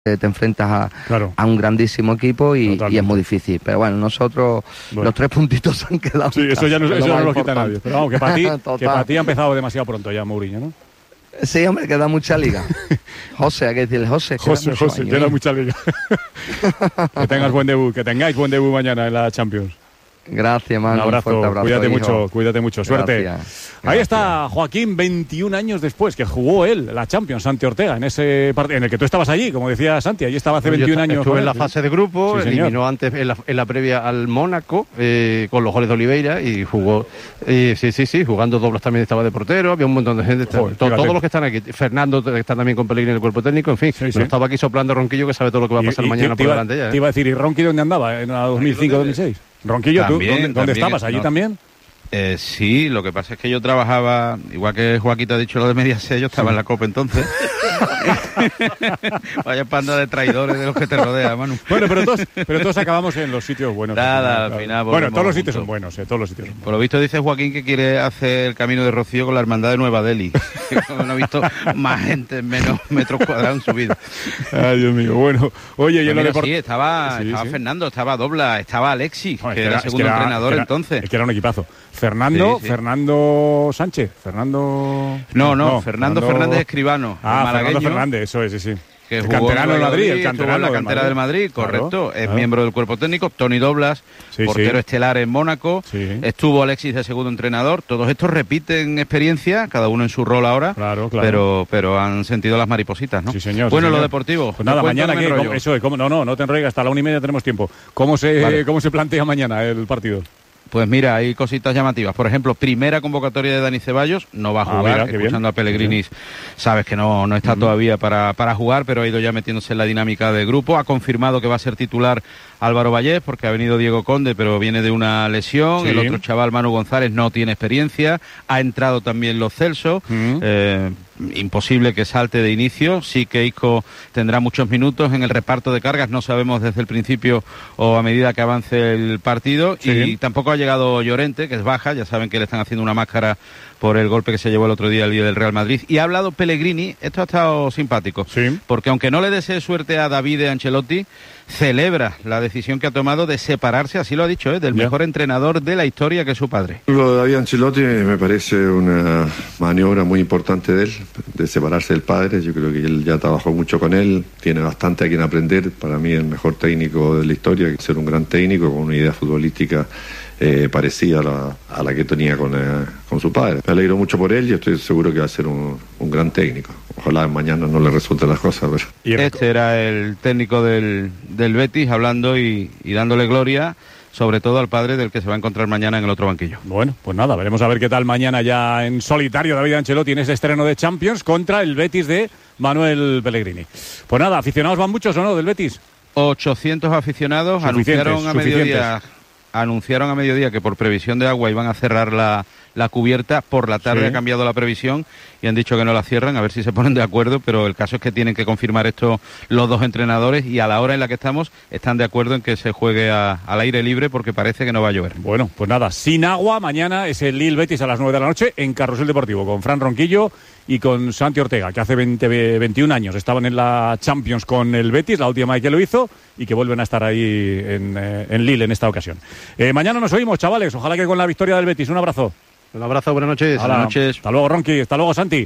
te enfrentas claro, a un grandísimo equipo y es muy difícil. Pero bueno, nosotros los 3 puntitos se han quedado. Sí, eso ya no lo quita nadie. Pero vamos, que para ti ha empezado demasiado pronto ya Mourinho, ¿no? Sí, hombre, queda mucha liga. José, hay que decirle José, queda mucha liga. Que tengáis buen debut mañana en la Champions. Gracias, Manu. Un abrazo. Cuídate mucho. Suerte. Gracias. Ahí está Joaquín, 21 años después, que jugó él la Champions, Santi Ortega, en ese partido en el que tú estabas allí, como decía Santi. Allí estaba hace 21 años. Estuve en la fase de grupo, sí, eliminó antes en la previa al Mónaco, con los goles de Oliveira, y jugó. Sí, jugando dobles también estaba de portero, había un montón de gente. Todos los que están aquí. Fernando, que está también con Pellegrini en el cuerpo técnico, en fin. Sí. Estaba aquí soplando Ronquillo, que sabe todo lo que va a pasar mañana por delante ya. Te iba a decir, ¿y Ronqui dónde andaba en la 2005-2006? Ronquillo, también, ¿tú dónde estabas? ¿Allí también? Sí, lo que pasa es que yo trabajaba, igual que Joaquín te ha dicho lo de Mediaset, yo estaba en la Copa entonces. Vaya panda de traidores de los que te rodean, Manu. Bueno, pero todos acabamos en los sititos buenos. Al final bueno, todos los sitios son buenos, todos los sitios son buenos. Por lo visto dice Joaquín que quiere hacer el Camino de Rocío con la Hermandad de Nueva Delhi. No he visto más gente en menos metros cuadrados en su vida. Ay, Dios mío. Bueno, oye, yo no sí, estaba Fernando, estaba Dobla, estaba Alexis, que era segundo entrenador entonces. Es que era un equipazo. Fernando Sánchez. Fernando Fernández Escribano. Fernando Fernández, eso es, sí. Que el canterano del Madrid, el canterano en la cantera del Madrid, correcto. Es miembro del cuerpo técnico. Tony Doblas, portero estelar en Mónaco. Sí. Estuvo Alexis de segundo entrenador. Todos estos repiten experiencia, cada uno en su rol ahora. Claro. Pero han sentido las maripositas, ¿no? Sí, señor. Bueno, lo deportivo. Pues nada, mañana ¿qué? No te enrolles, hasta la 1:30 tenemos tiempo. ¿Cómo se plantea mañana el partido? Pues mira, hay cositas llamativas. Por ejemplo, primera convocatoria de Dani Ceballos, no va a jugar. Escuchando a Pellegrini, sabes que no está todavía para jugar, pero ha ido ya metiéndose en la dinámica de grupo. Ha confirmado que va a ser titular Álvaro Vallés, porque ha venido Diego Conde, pero viene de una lesión. El otro chaval, Manu González, no tiene experiencia. Ha entrado también Lo Celso. Imposible que salte de inicio. Sí que Isco tendrá muchos minutos en el reparto de cargas, no sabemos desde el principio o a medida que avance el partido. Y tampoco ha llegado Llorente, que es baja, ya saben que le están haciendo una máscara por el golpe que se llevó el otro día del Real Madrid. Y ha hablado Pellegrini, esto ha estado simpático, porque aunque no le desee suerte a David Ancelotti, celebra la decisión que ha tomado de separarse, así lo ha dicho, del mejor entrenador de la historia, que es su padre. Lo de David Ancelotti me parece una maniobra muy importante de él, de separarse del padre. Yo creo que él ya trabajó mucho con él, tiene bastante a quien aprender. Para mí el mejor técnico de la historia, que ser un gran técnico con una idea futbolística parecida a la que tenía con su padre. Me alegro mucho por él y estoy seguro que va a ser un gran técnico. Ojalá mañana no le resulten las cosas. Pero... Este era el técnico del Betis hablando y dándole gloria, sobre todo al padre, del que se va a encontrar mañana en el otro banquillo. Bueno, pues nada, veremos a ver qué tal mañana ya en solitario David Ancelotti en ese estreno de Champions contra el Betis de Manuel Pellegrini. Pues nada, ¿aficionados van muchos o no del Betis? 800 aficionados. Anunciaron a mediodía que por previsión de agua iban a cerrar la cubierta. Por la tarde ha cambiado la previsión y han dicho que no la cierran, a ver si se ponen de acuerdo, pero el caso es que tienen que confirmar esto los dos entrenadores y a la hora en la que estamos están de acuerdo en que se juegue al aire libre porque parece que no va a llover. Bueno, pues nada, sin agua, mañana es el Lille Betis a las 9 de la noche en Carrusel Deportivo con Fran Ronquillo y con Santi Ortega, que hace 21 años estaban en la Champions con el Betis, la última vez que lo hizo, y que vuelven a estar ahí en Lille en esta ocasión. Mañana nos oímos, chavales, ojalá que con la victoria del Betis. Un abrazo. Un abrazo, buenas noches. Buenas noches. Hasta luego, Ronqui, hasta luego, Santi.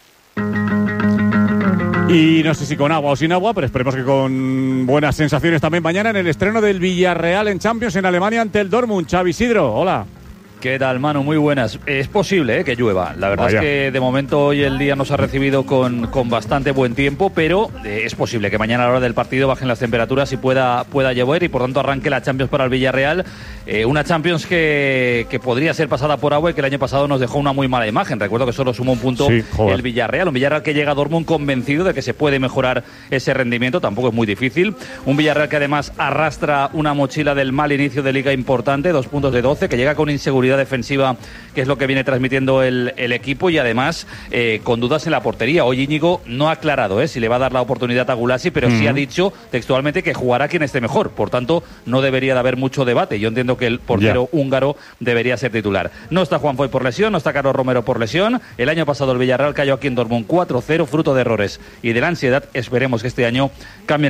Y no sé si con agua o sin agua, pero esperemos que con buenas sensaciones también mañana en el estreno del Villarreal en Champions en Alemania ante el Dortmund. Xavi Isidro, hola. ¿Qué tal, Manu? Muy buenas. Es posible que llueva. La verdad es que de momento hoy el día nos ha recibido con bastante buen tiempo, pero es posible que mañana a la hora del partido bajen las temperaturas y pueda llover y por tanto arranque la Champions para el Villarreal. Una Champions que podría ser pasada por agua y que el año pasado nos dejó una muy mala imagen. Recuerdo que solo sumó un punto el Villarreal. Un Villarreal que llega a Dortmund convencido de que se puede mejorar ese rendimiento. Tampoco es muy difícil. Un Villarreal que además arrastra una mochila del mal inicio de liga importante, 2 puntos de 12, que llega con inseguridad seguridad defensiva, que es lo que viene transmitiendo el equipo, y además con dudas en la portería. Hoy Íñigo no ha aclarado si le va a dar la oportunidad a Gulasi, pero sí ha dicho textualmente que jugará quien esté mejor. Por tanto, no debería de haber mucho debate. Yo entiendo que el portero húngaro debería ser titular. No está Juan Foy por lesión, no está Carlos Romero por lesión. El año pasado el Villarreal cayó aquí en Dortmund 4-0, fruto de errores y de la ansiedad. Esperemos que este año cambien